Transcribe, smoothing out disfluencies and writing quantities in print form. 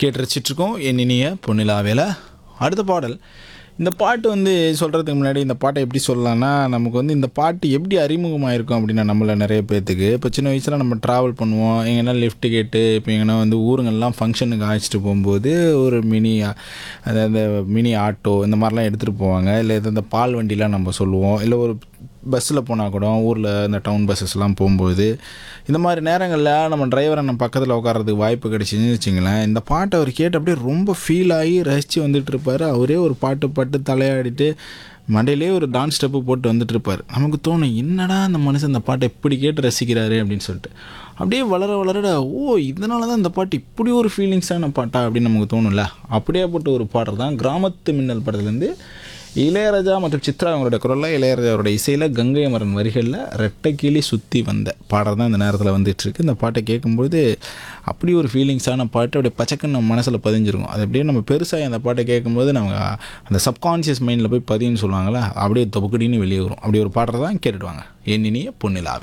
கேட்டு ரசிச்சிட்ருக்கோம் என் இனிய பொன்னிலாவேல. அடுத்த பாடல். இந்த பாட்டு வந்து சொல்கிறதுக்கு முன்னாடி இந்த பாட்டை எப்படி சொல்லலாம்னா, நமக்கு வந்து இந்த பாட்டு எப்படி அறிமுகமாயிருக்கும் அப்படின்னா, நம்மள நிறைய பேர்த்துக்கு இப்போ சின்ன வயசில் நம்ம ட்ராவல் பண்ணுவோம், எங்கன்னா லிஃப்ட் கேட்டு இப்போ எங்கன்னா வந்து ஊருங்கள்லாம் ஃபங்க்ஷனுக்கு அழைச்சிட்டு போகும்போது ஒரு அதாவது மினி ஆட்டோ இந்த மாதிரிலாம் எடுத்துகிட்டு போவாங்க. இல்லை இந்த பால் வண்டிலாம் நம்ம சொல்லுவோம். இல்லை ஒரு பஸ்ஸில் போனால் கூட ஊரில் இந்த டவுன் பஸ்ஸஸ்லாம் போகும்போது இந்த மாதிரி நேரங்களில் நம்ம டிரைவரை நம்ம பக்கத்தில் உட்காரதுக்கு வாய்ப்பு கிடைச்சின்னு வச்சுங்களேன், இந்த பாட்டை அவர் கேட்டு அப்படியே ரொம்ப ஃபீல் ஆகி ரசித்து வந்துட்டு இருப்பார். அவரே ஒரு பாட்டு தலையாடிட்டு மண்டையிலே ஒரு டான்ஸ் ஸ்டெப்பு போட்டு வந்துட்டு இருப்பார். நமக்கு தோணும், என்னடா அந்த மனுஷன் இந்த பாட்டை இப்படி கேட்டு ரசிக்கிறாரு அப்படின்னு சொல்லிட்டு. அப்படியே வளர இதனால தான் இந்த பாட்டு இப்படி ஒரு ஃபீலிங்ஸான பாட்டா அப்படின்னு நமக்கு தோணும்ல. அப்படியே போட்டு ஒரு பாடல் தான் கிராமத்து மின்னல் படத்துலேருந்து இளையராஜா மற்றும் சித்ரா அவங்களோட குரலில், இளையராஜாவோட இசையில், கங்கை அமரன் வரிகளில் ரெட்டை கிளி சுற்றி வந்த பாடல் தான் இந்த நேரத்தில் வந்துட்டுருக்கு. இந்த பாட்டை கேட்கும்போது அப்படி ஒரு ஃபீலிங்ஸான பாட்டு அப்படியே பச்சைக்குன்னு நம்ம மனசில் பதிஞ்சிருக்கும். அது அப்படியே நம்ம பெருசாக அந்த பாட்டை கேட்கும்போது நம்ம அந்த சப்கான்ஷியஸ் மைண்டில் போய் பதின்னு சொல்லுவாங்களே, அப்படியே தொபக்கடின்னு வெளியே வரும். அப்படி ஒரு பாடல் தான் கேட்டுடுவாங்க என் இனிய பொன்னிலாவே.